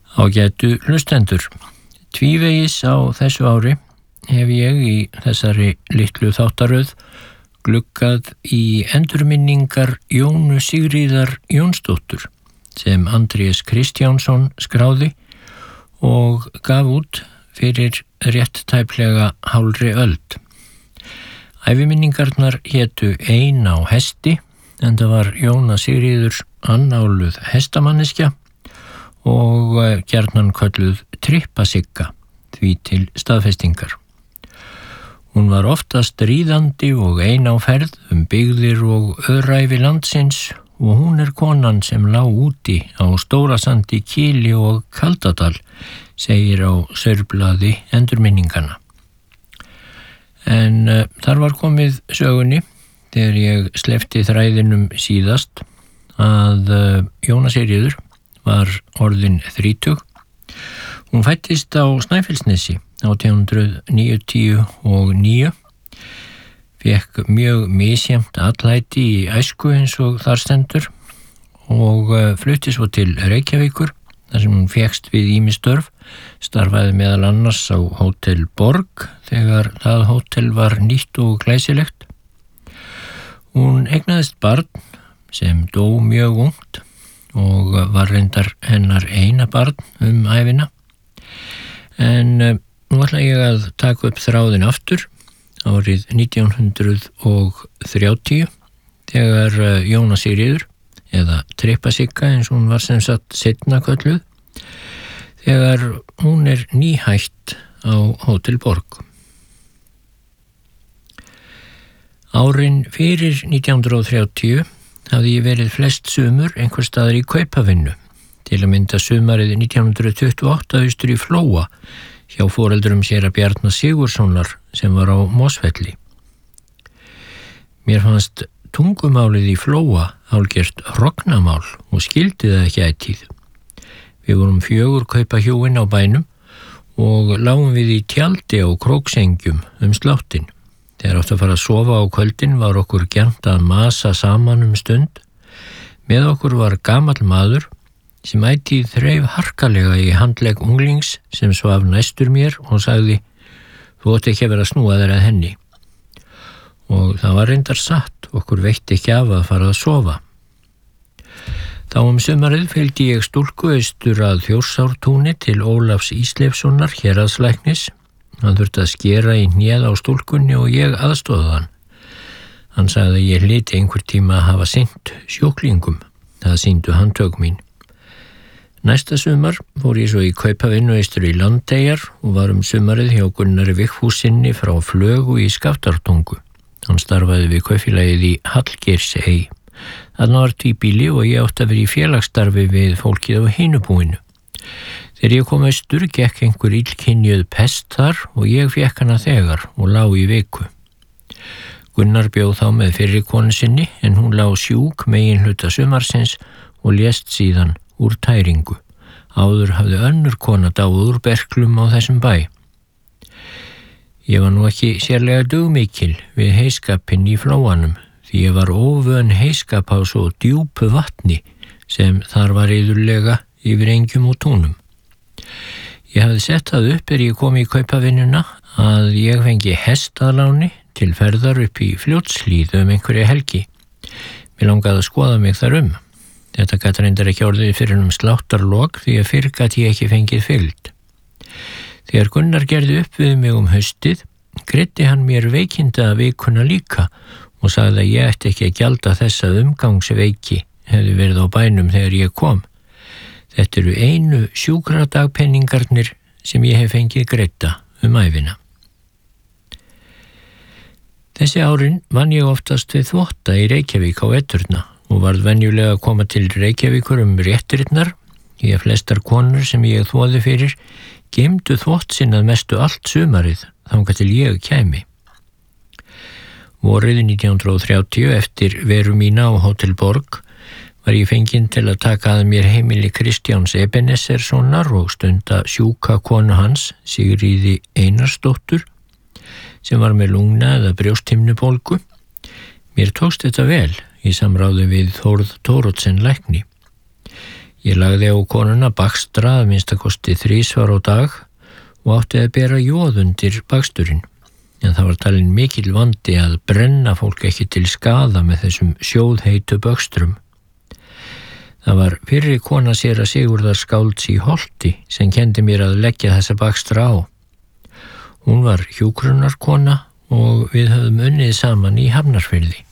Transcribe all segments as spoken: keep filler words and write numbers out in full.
Ágætu hlustendur, tvívegis á þessu ári hef ég í þessari litlu þáttaröð gluggað í endurminningar Jónu Sigríðar Jónsdóttur sem Andrés Kristjánsson skráði og gaf út fyrir rétt tæplega hálfri öld. Æviminningarnar hétu Ein á hesti, enda var Jóna Sigríður annáluð hestamanneskja og gjarnan kölluð Trippasigga, því til staðfestingar. Hún var oftast ríðandi og ein á ferð um byggðir og öræfi landsins og hún er konan sem lá úti á Stórasandi, Kili og Kaldadal, segir á saurblaði endurminningana. En uh, þar var komið sögunni, þegar ég sleppti þræðinum síðast, að uh, Jóna Sigríður var orðin þrítug. Hún fæddist á Snæfellsnesi átján hundruð níutíu og níu, fékk mjög misjafnt atlæti í æsku eins og þar stendur og uh, flutti svo til Reykjavíkur, þar sem hún fékkst við ýmis störf, starfaði meðal annars á Hótel Borg þegar það hótel var nýtt og glæsilegt. Hún eignaðist barn sem dó mjög ungt og var reyndar hennar eina barn um ævina. En uh, nú ætla ég að taka upp þráðin aftur árið nítján hundruð þrjátíu þegar uh, Jóna Sigríður, eða Trippasigga eins og hún var sem sagt seinna kölluð, þegar hún er nýhætt á Hótel Borg. Árin fyrir nítján hundruð þrjátíu hafði ég verið flest sumur einhver staðar í kaupavinnu, til að mynda sumarið nítján hundruð tuttugu og átta austur í Flóa hjá foreldrum séra Bjarna Sigurðssonar sem var á Mosfelli. Mér fannst tungumálið í Flóa hálfgert hrognamál og skildi það ekki ætíð. Við vorum fjögur kaupahjúin á bænum og lágum við í tjaldi á króksengjum um sláttinn. Þegar átt að fara að sofa á kvöldin var okkur gjarnt að masa saman um stund. Með okkur var gamall maður sem ætíð þreif harkalega í handlegg unglings sem svaf næstur mér og sagði: "Þú átt ekki að vera að snúa þér að henni." Og það var reyndar satt, okkur veitti ekki af að fara að sofa. Þá um sumarið fylgdi ég stúlku austur að Þjórsártúni til Ólafs Ísleifssonar héraðslæknis. Hann þurfti að skera í hnéð á stúlkunni og ég aðstóða hann. Hann sagði að ég hlyti einhver tíma að hafa sinnt sjúklingum. Það sýndu handtök mín. Næsta sumar fór ég svo í kaupavinnu austur í Landeyjar og var um sumarið hjá Gunnari Vigfúsinni frá Flögu í Skaftártungu. Hann starfaði við kaupfélagið í Hallgeirsey. Þarna var tvíbýli og ég átti að vera í félagsstarfi við fólkið á hinubúinu. Þegar ég kom austur gekk einhver illkynjuð pest þar og ég fékk hana þegar og lá í viku. Gunnar bjó þá með fyrri konu sinni en hún lá sjúk megin hluta sumarsins og lést síðan úr tæringu. Áður hafði önnur kona dáið úr berklum á þessum bæ. Ég var nú ekki sérlega dugmikil við heiskapinn í Flóanum því ég var óvön heiskap á svo djúpu vatni sem þar var iðurlega yfir engjum og túnum. Ég hafði sett það upp er ég kom í kaupavinnuna að ég fengi hestaláni til ferðar upp í Fljótshlíð um einhverja helgi. Mér langaði að skoða mig þar um. Þetta gat reyndar ekki orðið fyrir um sláttarlok því að fyrr gat ég ekki fengið fylgd. Þegar Gunnar gerði upp við mig um haustið, greiddi hann mér veikinda vikuna líka og sagði að ég ætti ekki að gjalda þessa umgangsveiki hefði verið á bænum þegar ég kom. Þetta eru einu sjúkradagpenningarnir sem ég hef fengið greidda um ævina. Þessi árin vann ég oftast við þvotta í Reykjavík á veturna og varð venjulega að koma til Reykjavíkur um réttirinnar. Því að flestar konur sem ég þvoði fyrir geymdu þvott sinn að mestu allt sumarið þangað til ég kæmi. Vorið nítján hundruð þrjátíu eftir veru mína á Hótel Borg var ég fenginn til að taka að mér heimili Kristjáns Ebeneserssonar og stunda sjúka konu hans, Sigríði Einarsdóttur, sem var með lungna eða brjósthimnubólgu. Mér tókst þetta vel í samráði við Þórð Thoroddsen lækni. Ég lagði á konuna bakstra að minnstakosti þrisvar á dag og átti að bera jóð undir baksturinn. En það var talin mikill vandi að brenna fólk ekki til skaða með þessum sjóðheitu bakstrum. Það var fyrri kona séra Sigurðar skálds í Holti sem kendi mér að leggja þessa bakstra á. Hún var hjúkrunarkona og við höfum unnið saman í Hafnarfirði.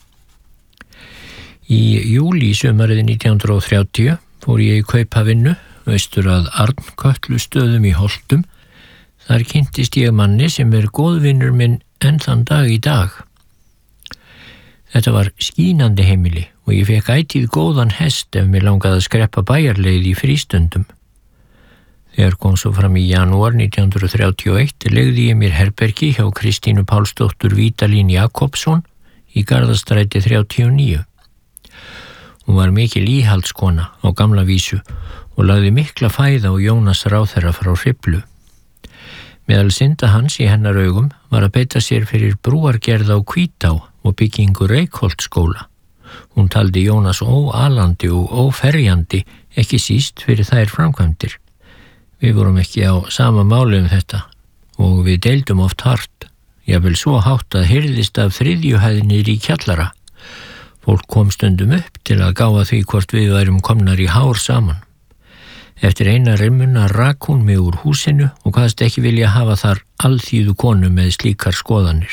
Í júlí sumarið nítján hundruð og þrjátíu fór ég í kaupavinnu austur að Arnkötlustöðum í Holtum. Þar kynntist ég manni sem er góðvinnur minn enn þann dag í dag. Þetta var skínandi heimili og ég fekk ætíð góðan hest ef mér langaði að skreppa bæjarleið í frístundum. Þegar kom svo fram í janúar nítján hundruð þrjátíu og eitt leigði ég mér herbergi hjá Kristínu Pálsdóttur Vídalín Jakobsson í Garðastræti þrjátíu og níu. Hún var mikil íhaldskona á gamla vísu og lagði mikla fæða á Jónas ráðherra frá Hriflu. Meðal synda hans í hennar augum var að beita sér fyrir brúargerð á Hvítá og byggingu Reykholtsskóla. Hún taldi Jónas óalandi og óferjandi, ekki síst fyrir þær framkvæmdir. Við vorum ekki á sama máli um þetta og við deildum oft hart. Jafnvel svo hátt að heyrðist af þriðjuhæðinir í kjallara. Fólk kom stundum upp til að gáfa því hvort við værum komnar í hár saman. Eftir eina rimmuna rak hún mig úr húsinu og kvaðst ekki vilja hafa þar alþýðu konu með slíkar skoðanir.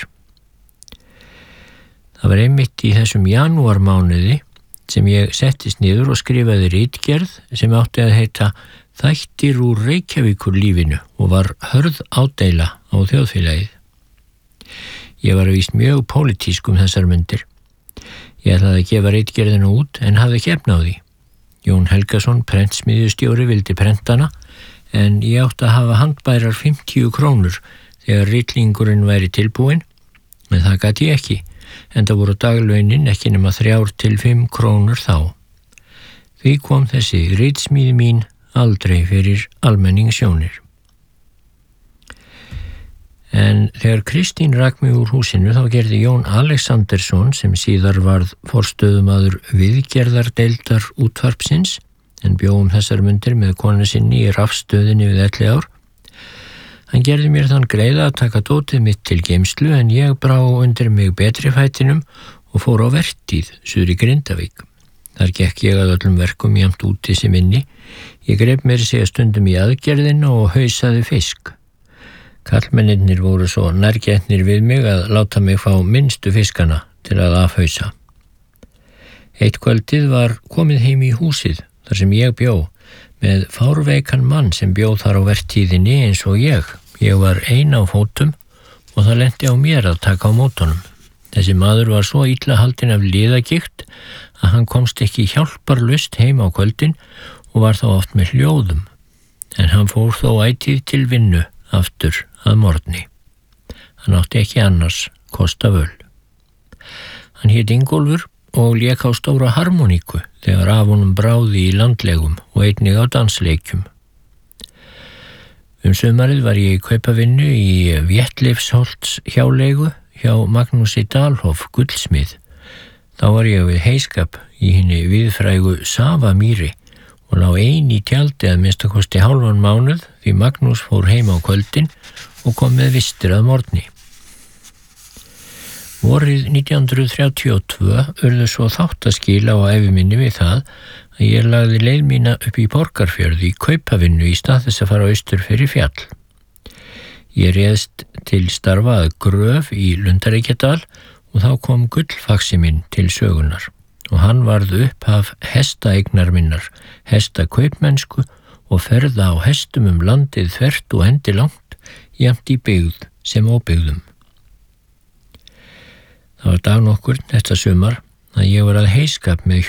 Það var einmitt í þessum janúarmánuði sem ég settist niður og skrifaði ritgerð sem átti að heita Þættir úr Reykjavíkurlífinu og var hörð ádeila á þjóðfélagið. Ég var víst mjög pólitísk um þessar mundir. Ég ætlaði að gefa ritgerðina út en hafði ekki efni á því. Jón Helgason, prentsmiðjustjóri, vildi prentana en ég átti að hafa handbærar fimmtíu krónur þegar ritlingurinn væri tilbúinn, en það gat ég ekki, en það voru daglaunin ekki nema þrjár til fimm krónur þá. Því kom þessi ritsmíði mín aldrei fyrir almenningssjónir. En þegar Kristín rak mig úr húsinu þá gerði Jón Alexandersson, sem síðar varð forstöðumaður viðgerðardeildar útvarpsins, en bjó um þessar mundir með konu sinni í rafstöðinni við Elliár. Hann gerði mér þann greiða að taka dótið mitt til geymslu en ég brá undir mig betri fætinum og fór á vertíð suður í Grindavík. Þar gekk ég að öllum verkum jafnt úti sem inni. Ég greip mér sig að stundum í aðgerðina og hausaði fisk. Karlmennirnir voru svo nærgætnir við mig að láta mig fá minnstu fiskana til að afhausa. Eitt kvöldið var komið heim í húsið þar sem ég bjó með fárveikan mann sem bjó þar á vertíðinni eins og ég. Ég var ein á fótum og það lenti á mér að taka á mótunum. Þessi maður var svo illa haldinn af liðagigt að hann komst ekki hjálparlaust heim á kvöldin og var þá oft með hljóðum. En hann fór þó ætíð til vinnu aftur að morgni. Hann átti ekki annars kosta völ. Hann hét Ingólfur og lék á stóra harmoníku þegar af honum bráði í landlegum og einnig á dansleikjum. Um sumarið var ég í kaupavinnu í Vétleifsholts hjálegu hjá Magnúsi Dalhoff gullsmið. Þá var ég við heiskap í hinni viðfrægu Safamýri og lá ein í tjaldi að minnstakosti hálfan mánuð því Magnús fór heim á kvöldin og kom með vistir að morgni. Vorið nítján hundruð þrjátíu og tvö urðu svo þáttaskil á ævi minni við það að ég lagði leið mína upp í Borgarfjörð í kaupavinnu í stað þess að fara austur fyrir fjall. Ég réðst til starfa að Gröf í Lundareykjadal og þá kom gullfaxi minn til sögunar og hann varð upphaf hestaeignar minnar, hestakaupmennsku og ferða á hestum um landið þvert og endi langt, jafnt í byggð sem óbyggðum. Það var dag nokkurn þetta sumar að ég var að heiskap með